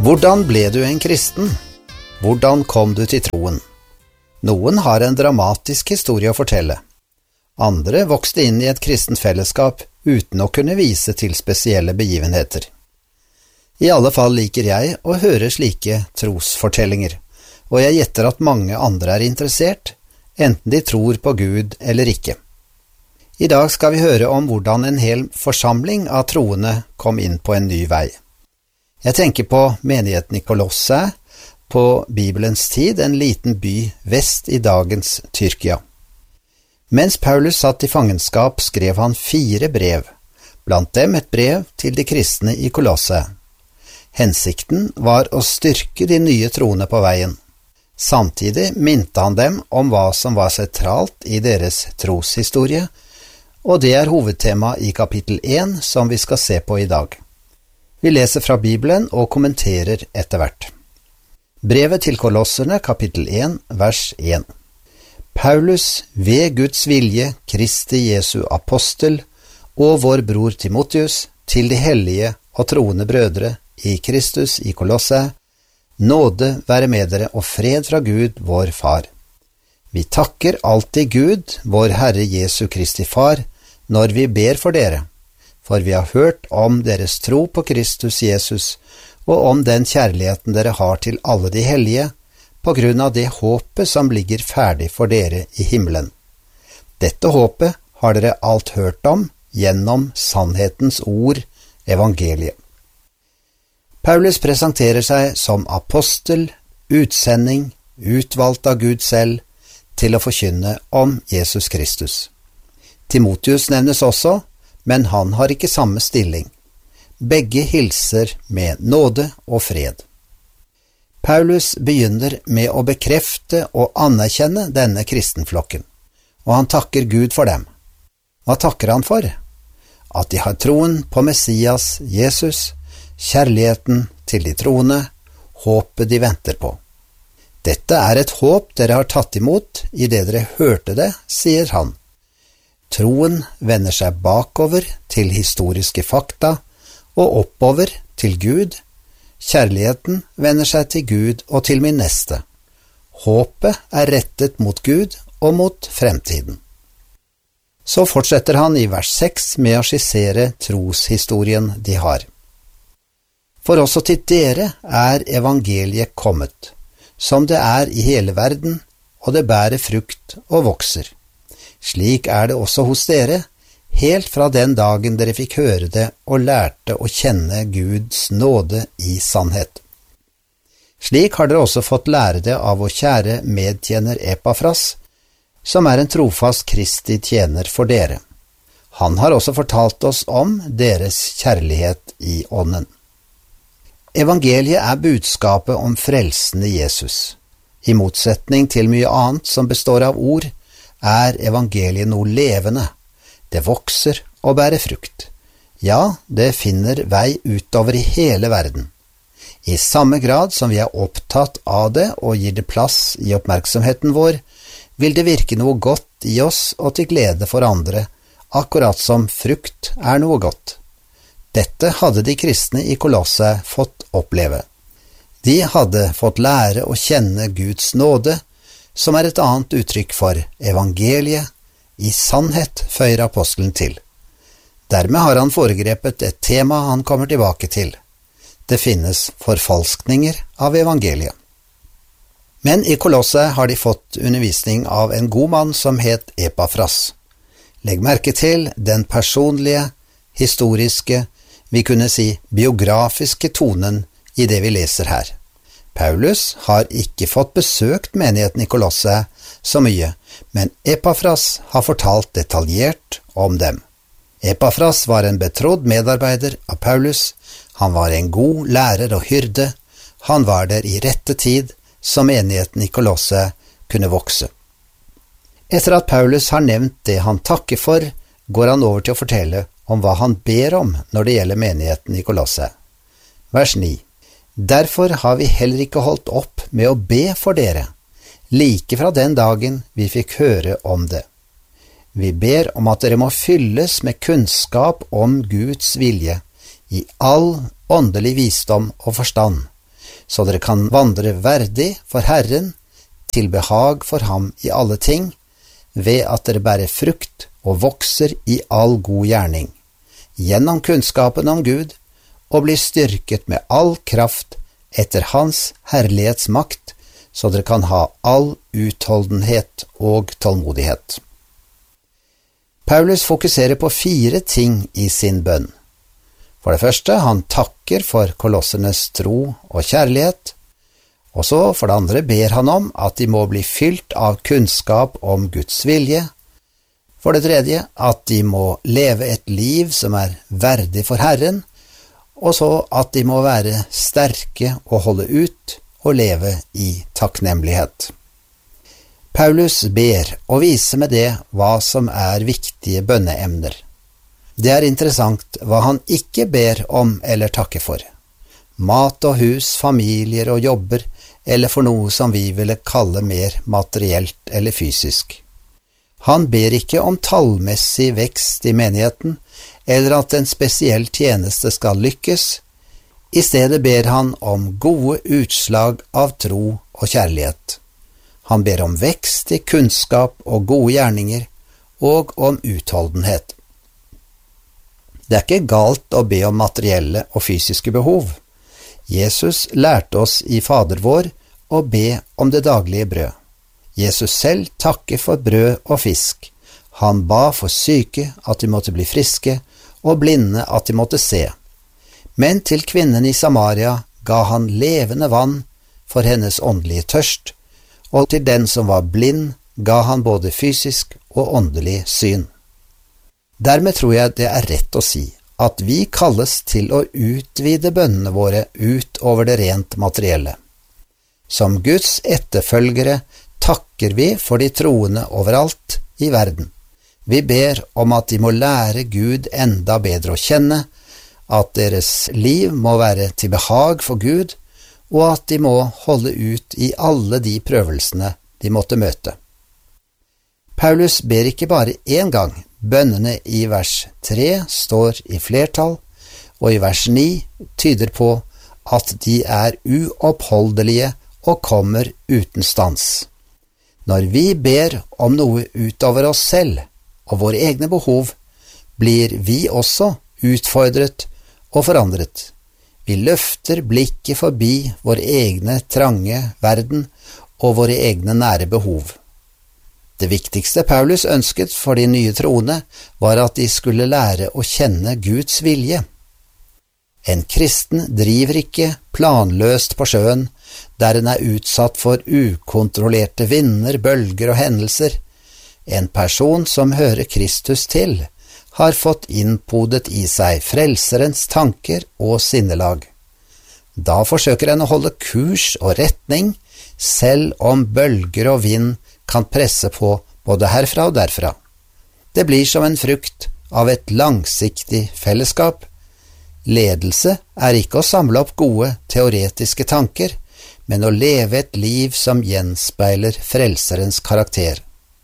Hvordan ble du en kristen? Hvordan kom du til troen? Noen har en dramatisk historie å fortelle. Andre vokste inn i et kristent fellesskap uten å kunne vise til spesielle begivenheter. I alle fall liker jeg å høre slike trosfortellinger, og jeg gjetter at mange andre er interessert, enten de tror på Gud eller ikke. I dag skal vi høre om hvordan en hel forsamling av troende kom inn på en ny vei. Jeg tenker på menigheten i Kolosse, på Bibelens tid en liten by vest i dagens Tyrkia. Mens Paulus satt i fangenskap skrev han 4 brev, blant dem et brev til de kristne i Kolosse. Hensikten var å styrke de nye troende på veien. Samtidig minte han dem om hva som var sentralt i deres troshistorie, og det er hovedtema i kapittel 1 som vi skal se på i dag. Vi leser fra Bibelen og kommenterer etter hvert. Brevet til Kolosserne, kapittel 1, vers 1. Paulus, ved Guds vilje, Kristi Jesu apostel, og vår bror Timotheus, til de hellige og troende brødre i Kristus i Kolosse, nåde være med dere og fred fra Gud, vår far. Vi takker alltid Gud, vår Herre Jesu Kristi far, når vi ber for dere, for vi har hørt om deres tro på Kristus Jesus, og om den kjærligheten dere har til alle de hellige, på grunn av det håpet som ligger ferdig for dere i himmelen. Dette håpet har dere alt hørt om gjennom sannhetens ord, evangeliet. Paulus presenterer seg som apostel, utsending, utvalgt av Gud selv, til å forkynne om Jesus Kristus. Timotheus nevnes også, men han har ikke samme stilling. Begge hilser med nåde og fred. Paulus begynner med å bekrefte og anerkjenne denne kristenflokken, og han takker Gud for dem. Hva takker han for? At de har troen på Messias, Jesus, kjærligheten til de troende, håpet de venter på. Dette er et håp dere har tatt imot i det dere hørte det, sier han. Troen vender seg bakover til historiske fakta og oppover til Gud. Kjærligheten vender seg til Gud og til min neste. Håpet er rettet mot Gud og mot fremtiden. Så fortsetter han i vers 6 med å skissere troshistorien de har. For også til dere er evangeliet kommet, som det er i hele verden, og det bærer frukt og vokser. Slik er det også hos dere, helt fra den dagen dere fikk høre det og lærte å kjenne Guds nåde i sannhet. Slik har dere også fått lære det av vår kjære medtjener Epafras, som er en trofast Kristi tjener for dere. Han har også fortalt oss om deres kjærlighet i ånden. Evangeliet er budskapet om frelsende Jesus. I motsetning til mye annet som består av ord, er evangeliet noe levende. Det vokser og bærer frukt. Ja, det finner vei utover i hele verden. I samme grad som vi er opptatt av det og gir det plass i oppmerksomheten vår, vil det virke noe godt i oss og til glede for andre, akkurat som frukt er noe godt. Dette hadde de kristne i Kolosse fått oppleve. De hadde fått lære å kjenne Guds nåde, som er et annet uttrykk for evangeliet, i sannhet, føyer apostelen til. Dermed har han foregrepet et tema han kommer tilbake til. Det finnes forfalskninger av evangeliet. Men i Kolosse har de fått undervisning av en god mann som het Epafras. Legg merke til den personlige, historiske, vi kunne si biografiske tonen i det vi leser her. Paulus har ikke fått besøkt menigheten i Kolosse så mye, men Epafras har fortalt detaljert om dem. Epafras var en betrodd medarbeider av Paulus, han var en god lærer og hyrde, han var der i rette tid, så menigheten i Kolosse kunne vokse. Etter at Paulus har nevnt det han takker for, går han over til å fortelle om hva han ber om når det gjelder menigheten i Kolosse. Vers 9. Derfor har vi heller ikke holdt opp med å be for dere, like fra den dagen vi fikk høre om det. Vi ber om at dere må fylles med kunnskap om Guds vilje, i all åndelig visdom og forstand, så dere kan vandre verdig for Herren, til behag for ham i alle ting, ved at dere bærer frukt og vokser i all god gjerning, gjennom kunnskapen om Gud, og blir styrket med all kraft etter hans herlighetsmakt, så dere kan ha all utholdenhet og tålmodighet. Paulus fokuserer på 4 ting i sin bønn. For det første, han takker for kolossernes tro og kjærlighet, og så for det andre ber han om at de må bli fylt av kunnskap om Guds vilje. For det tredje, at de må leve et liv som er verdig for Herren, og så at de må være sterke og holde ut og leve i takknemlighet. Paulus ber og viser med det hva som er viktige bønneemner. Det er interessant hva han ikke ber om eller takker for. Mat og hus, familier og jobber, eller for noe som vi ville kalle mer materielt eller fysisk. Han ber ikke om tallmessig vekst i menigheten, eller at en spesiell tjeneste skal lykkes. I stedet ber han om gode utslag av tro og kjærlighet. Han ber om vekst i kunnskap og gode gjerninger, og om utholdenhet. Det er ikke galt å be om materielle og fysiske behov. Jesus lærte oss i Fader vår å be om det daglige brød. Jesus selv takker for brød og fisk. Han ba for syke at de måtte bli friske, og blinde at de måtte se. Men til kvinnen i Samaria ga han levende vann for hennes åndelige tørst, og til den som var blind ga han både fysisk og åndelig syn. Dermed tror jeg det er rett å si at vi kalles til å utvide bønnene våre ut over det rent materielle. Som Guds etterfølgere takker vi for de troende overalt i verden. Vi ber om at de må lære Gud enda bedre å kjenne, at deres liv må være til behag for Gud, og at de må holde ut i alle de prøvelsene de måtte møte. Paulus ber ikke bare én gang. Bønnene i vers 3 står i flertall, og i vers 9 tyder på at de er uoppholdelige og kommer uten stans. Når vi ber om noe utover oss selv og våre egne behov, blir vi også utfordret og forandret. Vi løfter blikket forbi vår egne trange verden og våre egne nære behov. Det viktigste Paulus ønsket for de nye troende var at de skulle lære å kjenne Guds vilje. En kristen driver ikke planløst på sjøen, der en er utsatt for ukontrollerte vinder, bølger og hendelser. En person som hører Kristus til, har fått innpodet i seg frelserens tanker og sinnelag. Da forsøker en å holde kurs og retning, selv om bølger og vind kan presse på både herfra og derfra. Det blir som en frukt av et langsiktig fellesskap. Ledelse er ikke å samle opp gode teoretiske tanker, men å leve et liv som gjenspeiler frelserens karakter.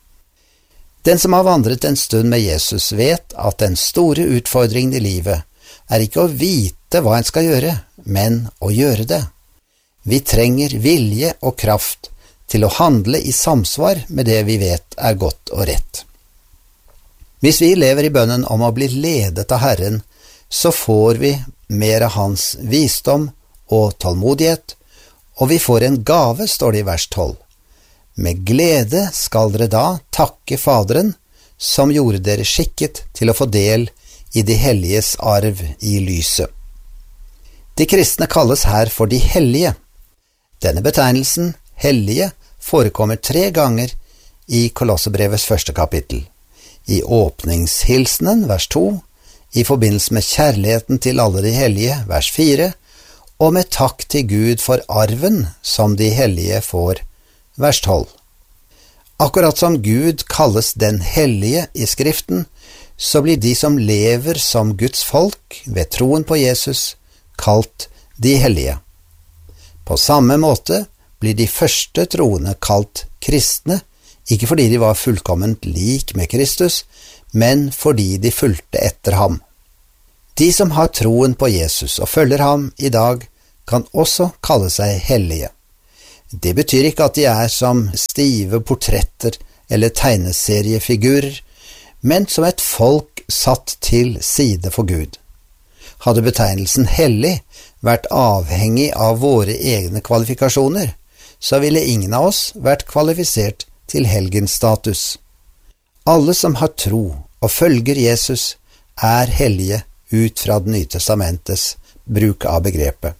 Den som har vandret en stund med Jesus vet at den store utfordringen i livet er ikke å vite hva en skal gjøre, men å gjøre det. Vi trenger vilje og kraft til å handle i samsvar med det vi vet er godt og rett. Hvis vi lever i bønnen om å bli ledet av Herren, så får vi mer av hans visdom og tålmodighet, og vi får en gave, står det i vers 12. Med glede skal dere da takke Faderen, som gjorde dere skikket til å få del i de helliges arv i lyset. De kristne kalles her for de hellige. Denne betegnelsen, hellige, forekommer 3 ganger i Kolosserbrevets 1. kapittel. I åpningshilsenen, vers 2, i forbindelse med kjærligheten til alle de hellige, vers 4, og med takk til Gud for arven som de hellige får, vers 12. Akkurat som Gud kalles den hellige i Skriften, så blir de som lever som Guds folk ved troen på Jesus, kalt de hellige. På samme måte blir de første troende kalt kristne, ikke fordi de var fullkomment lik med Kristus, men fordi de fulgte etter ham. De som har troen på Jesus og følger ham i dag, kan også kalle seg hellige. Det betyr ikke at de er som stive portretter eller tegneseriefigurer, men som et folk satt til side for Gud. Hadde betegnelsen hellig vært avhengig av våre egne kvalifikasjoner, så ville ingen av oss vært kvalifisert til helgenstatus. Alle som har tro og følger Jesus, er hellige ut fra Det nye testamentets bruk av begrepet.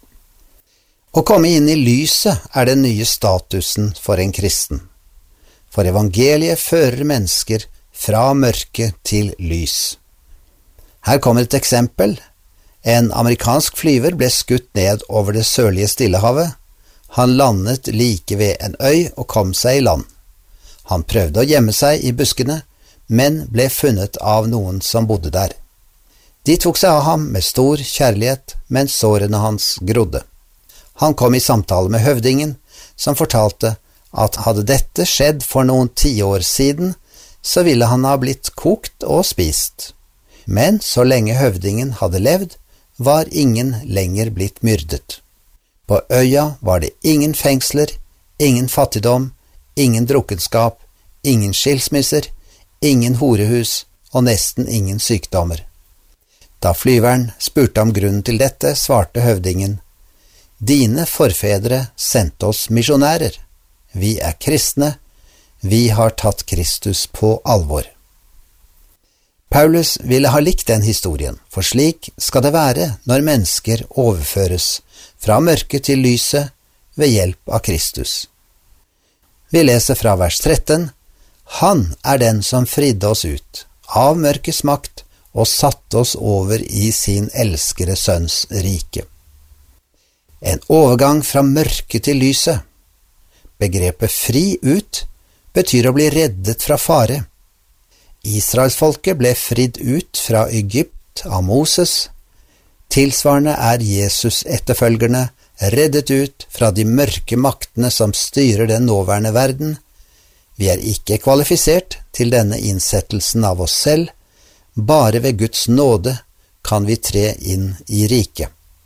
Å komme inn i lyset er den nye statusen for en kristen. For evangeliet fører mennesker fra mørke til lys. Her kommer et eksempel. En amerikansk flyver ble skutt ned over det sørlige Stillehavet. Han landet like ved en øy og kom seg i land. Han prøvde å gjemme seg i buskene, men ble funnet av noen som bodde der. De tok seg av ham med stor kjærlighet, mens sårene hans grodde. Han kom i samtale med høvdingen, som fortalte at hadde dette skjedd for noen tiår siden, så ville han ha blitt kokt og spist. Men så lenge høvdingen hadde levd, var ingen lenger blitt myrdet. På øya var det ingen fengsler, ingen fattigdom, ingen drukkenskap, ingen skilsmisser, ingen horehus og nesten ingen sykdommer. Da flyveren spurte om grunnen til dette, svarte høvdingen: «Dine forfedre sendte oss misjonærer. Vi er kristne. Vi har tatt Kristus på alvor.» Paulus ville ha likt den historien, for slik skal det være når mennesker overføres fra mørket til lyset ved hjelp av Kristus. Vi leser fra vers 13: «Han er den som fridde oss ut av mørkets makt og satte oss over i sin elskede sønns rike.» En overgang fra mørket til lyset. Begrepet «fri ut» betyr å bli reddet fra fare. Israelsfolket ble fridd ut fra Egypt av Moses. Tilsvarende er Jesus etterfølgerne reddet ut fra de mørke maktene som styrer den nåværende verden. Vi er ikke kvalifisert til denne innsettelsen av oss selv. Bare ved Guds nåde kan vi tre inn i riket.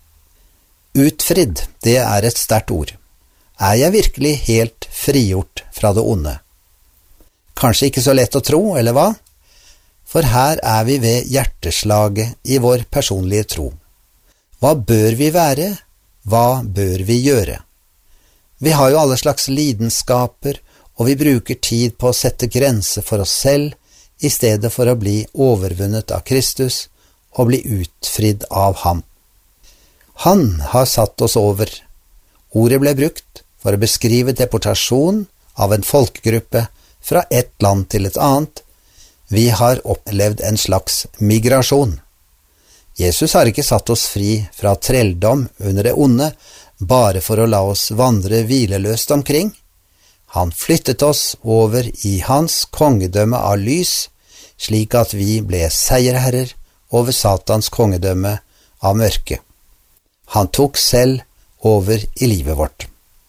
Utfridd, det er et sterkt ord. Er jeg virkelig helt frigjort fra det onde? Kanskje ikke så lett å tro, eller hva? For her er vi ved hjerteslaget i vår personlige tro. Hva bør vi være? Hva bør vi gjøre? Vi har jo alle slags lidenskaper, og vi bruker tid på å sette grenser for oss selv, i stedet for å bli overvunnet av Kristus og bli utfridd av ham. Han har satt oss over. Ordet ble brukt for å beskrive deportasjon av en folkegruppe fra et land til et annet. Vi har opplevd en slags migrasjon. Jesus har ikke satt oss fri fra trelldom under det onde, bare for å la oss vandre hvileløst omkring. Han flyttet oss over i hans kongedømme av lys, slik at vi ble seierherrer over Satans kongedømme av mørke. Han tok selv over i livet vårt.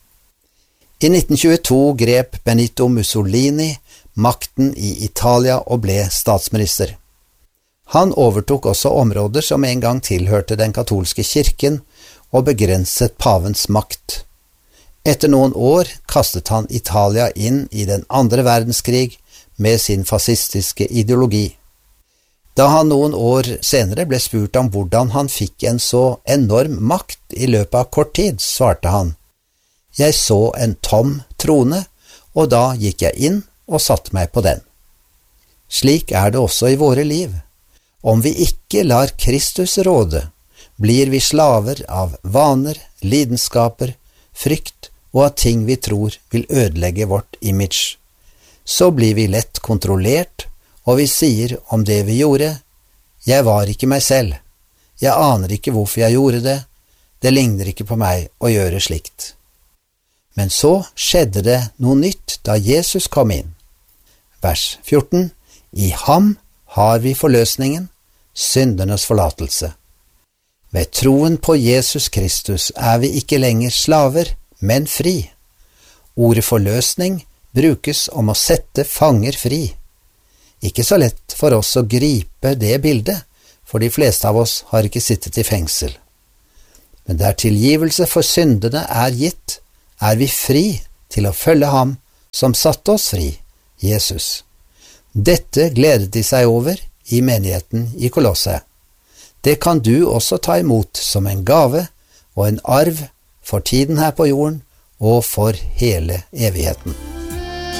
I 1922 grep Benito Mussolini makten i Italia og ble statsminister. Han overtok også områder som en gang tilhørte den katolske kirken og begrenset pavens makt. Etter noen år kastet han Italia inn i den andre verdenskrig med sin fascistiske ideologi. Da han noen år senere ble spurt om hvordan han fikk en så enorm makt i løpet av kort tid, svarte han: «Jeg så en tom trone, og da gikk jeg inn og satte meg på den.» Slik er det også i våre liv. Om vi ikke lar Kristus råde, blir vi slaver av vaner, lidenskaper, frykt og av ting vi tror vil ødelegge vårt image. Så blir vi lett kontrollert, og vi sier om det vi gjorde: «Jeg var ikke meg selv. Jeg aner ikke hvorfor jeg gjorde det. Det ligner ikke på meg å gjøre slikt.» Men så skjedde det noe nytt da Jesus kom inn. Vers 14: «I ham har vi forløsningen, syndernes forlatelse.» Ved troen på Jesus Kristus er vi ikke lenger slaver, men fri. Ordet forløsning brukes om å sette fanger fri. Ikke så lett for oss å gripe det bildet, for de fleste av oss har ikke sittet i fengsel. men der tilgivelse for syndene er gitt, er vi fri til å følge ham som satte oss fri, Jesus. Dette gledet de seg over i menigheten i Kolosse. Det kan du også ta imot som en gave og en arv for tiden her på jorden og for hele evigheten.